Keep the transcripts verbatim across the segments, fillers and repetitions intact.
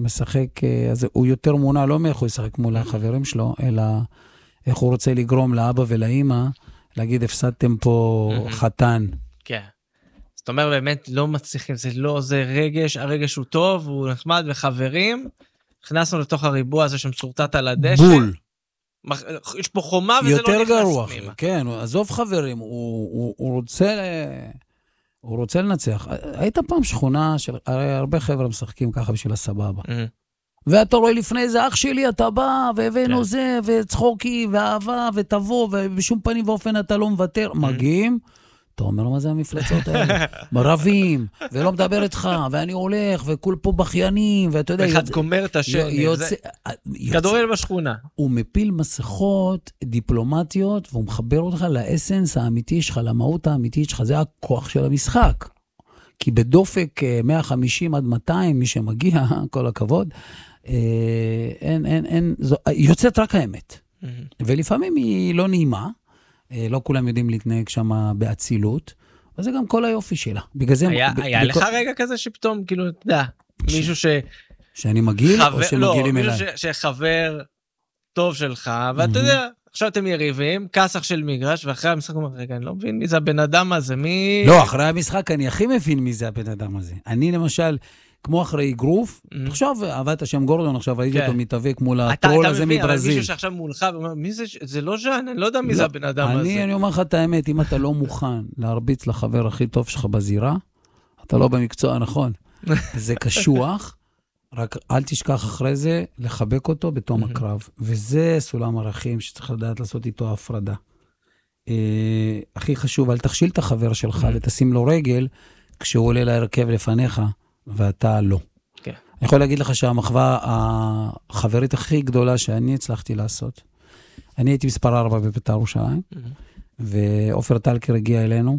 משחק, אז הוא יותר מונע, לא מאיך הוא ישחק מול החברים שלו, אלא איך הוא רוצה לגרום לאבא ולאמא, להגיד, הפסדתם פה חתן. כן. זאת אומרת, באמת לא מצליחים, זה לא, זה רגש, הרגש הוא טוב, הוא נחמד וחברים, הכנסנו לתוך הריבוע הזה שמצורטט על הדשא. בול. יש פה חומה וזה לא נכנס יותר גרוע, פנימה. כן, עזוב חברים, הוא, הוא, הוא רוצה, הוא רוצה לנצח. היית פעם שכונה של, הרי הרבה חבר'ה משחקים ככה בשביל הסבבה. ואתה רואה לפני זה, אח שלי, אתה בא, והבאנו זה, וצחוקי, ואהבה, ותבוא, ובשום פנים ואופן אתה לא מוותר. מגיעים, אתה אומר, מה זה המפלצות האלה? מרבים, ולא מדבר איתך, ואני הולך, וכול פה בחיינים, ואתה יודע... אחד גומר את השני, כדורגל בשכונה. הוא מפיל מסכות דיפלומטיות, והוא מחבר אותך לאסנס האמיתי שלך, למהות האמיתית שלך, זה הכוח של המשחק. כי בדופק מאה וחמישים עד מאתיים, מי שמגיע, כל הכבוד, אין, אין, אין, יוצאת רק האמת. ולפעמים היא לא נעימה, לא כולם יודעים להתנהג שם באצילות, וזה גם כל היופי שלה. היה לך רגע כזה שפתאום, כאילו, אתה יודע, מישהו ש... שאני מגיל או שמגילים אליי? לא, מישהו שחבר טוב שלך, ואתה יודע, עכשיו אתם יריבים, כסח של מגרש, ואחרי המשחק הוא אומר, רגע, אני לא מבין מי זה הבן אדם הזה, מי... לא, אחרי המשחק אני הכי מבין מי זה הבן אדם הזה. אני למשל... כמו אחרי אגרוף, עכשיו עבדת שם גורדון, עכשיו ראיתי אותו מתאבק מול הטרול הזה מברזיל. אתה מבין, מישהו שעכשיו מולך, ואומר, מי זה, זה לא ז'אן, אני לא יודע מי זה הבן אדם הזה. אני אומר לך את האמת, אם אתה לא מוכן להרביץ לחבר הכי טוב שלך בזירה, אתה לא במקצוע הנכון. זה קשוח, רק אל תשכח אחרי זה לחבק אותו בתום הקרב. וזה סולם ערכים שצריך לדעת לעשות איתו הפרדה. הכי חשוב, אל תכשיל את החבר שלך ותשים לו רגל, כשהוא עולה להרכב לפניך, ואתה לא. כן. אני יכול להגיד לך שהמחווה החברית הכי גדולה שאני הצלחתי לעשות, אני הייתי מספר ארבע בבית"ר ירושלים, ואופר טלקר הגיע אלינו,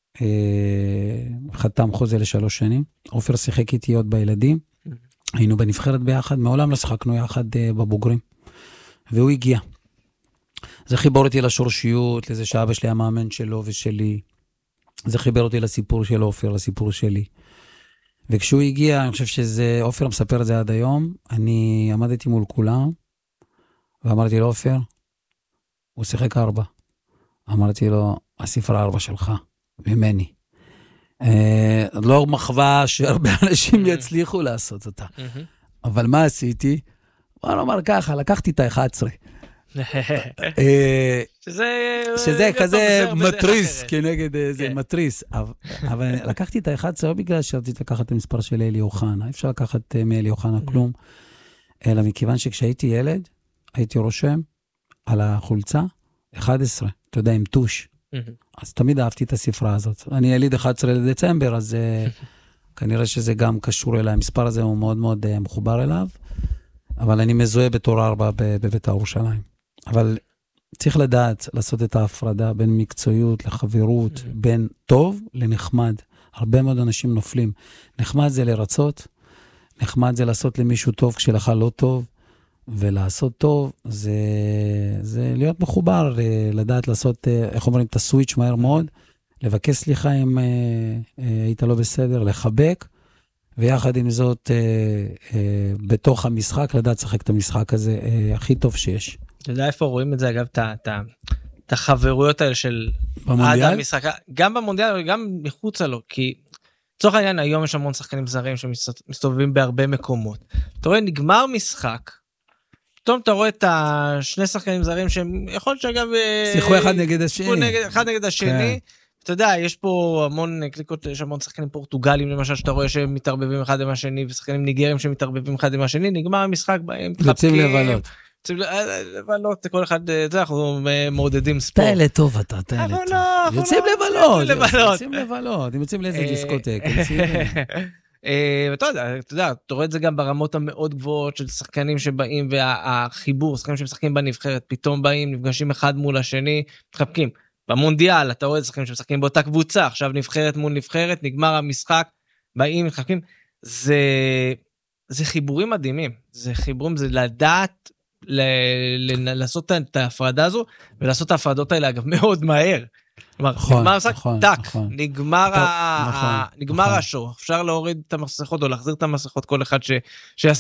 חתם חוזה לשלוש שנים, אופר שיחק איתי עוד בילדים, היינו בנבחרת ביחד, מעולם לא שחקנו יחד בבוגרים, והוא הגיע. זה חיבר אותי לשורשיות, לזה שאבא שלי המאמן שלו ושלי, זה חיבר אותי לסיפור של אופר, לסיפור שלי. וכשהוא הגיע, אני חושב שזה, אופר מספר את זה עד היום, אני עמדתי מול כולם, ואמרתי לו, אופר, הוא שיחק ארבע. אמרתי לו, הספרה ארבע שלך, ממני. אה, לא מחווה שהרבה אנשים יצליחו לעשות אותה. אבל מה עשיתי? בוא נאמר ככה, לקחתי את ה-אחת עשרה. שזה כזה מטריס כנגד איזה מטריס, אבל לקחתי את ה-אחת עשרה בגלל שרציתי לקחת את המספר של אלי אוחנה, אי אפשר לקחת מאלי אוחנה כלום, אלא מכיוון שכשהייתי ילד הייתי רושם על החולצה אחת עשרה, אתה יודע, עם טוש, אז תמיד אהבתי את הספרה הזאת. אני יליד אחד עשר לדצמבר, אז כנראה שזה גם קשור אליי, המספר הזה הוא מאוד מאוד מחובר אליו, אבל אני מזוהה בתור ארבע בבית"ר ירושלים. אבל צריך לדעת לעשות את ההפרדה בין מקצועיות לחברות, בין טוב לנחמד. הרבה מאוד אנשים נופלים. נחמד זה לרצות, נחמד זה לעשות למישהו טוב כשלך לא טוב, ולעשות טוב זה, זה להיות מחובר, לדעת לעשות, איך אומרים, את הסוויץ' מהר מאוד, לבקש סליחה אם אה, אה, היית לא בסדר, לחבק, ויחד עם זאת, אה, אה, בתוך המשחק, לדעת לשחק את המשחק הזה אה, הכי טוב שיש. אתה יודע איפה רואים את זה, אגב, את החברויות האלה של... במונדיאל? המשחק, גם במונדיאל וגם מחוצה לו, כי צורך העניין, היום יש המון שחקנים זרים שמסתובבים בהרבה מקומות. אתה רואה, נגמר משחק, פתאום אתה רואה את השני שחקנים זרים שהם, יכול להיות שאגב... שיחקו אחד נגד השני. אחד נגד השני. אתה יודע, יש פה המון קליקות, יש המון שחקנים פורטוגלים, למשל, שאתה רואה שהם מתערבבים אחד עם השני, ושחקנים ניגרים שמתערבבים אחד עם השני, נגמר המשחק בהם, יוצאים לבלות. לבלות, כל אחד, זה אנחנו מעודדים ספורט. תאלה טוב אתה, תאלה טוב. יוצאים לבלות, יוצאים לבלות, הם יוצאים לאיזה דיסקוטק. ואתה יודע, אתה יודע, אתה רואה את זה גם ברמות המאוד גבוהות של שחקנים שבאים, והחיבור, שחקנים שמשחקים בנבחרת, פתאום באים, נפגשים אחד מול השני, מתחבקים. במונדיאל, אתה רואה את שחקנים שמשחקים באותה קבוצה, עכשיו נבחרת מול נבחרת, נגמר המשחק, באים, מתחבקים. זה, זה חיבורים מדהימים. זה חיבורים, זה לדעת, ל, ל, לעשות את ההפרדה הזו, ולעשות את ההפרדות האלה, אגב, מאוד מהר. כלומר, נגמר המשחק, טק, נגמר השור. אפשר להוריד את המסכות, או להחזיר את המסכות, כל אחד ש...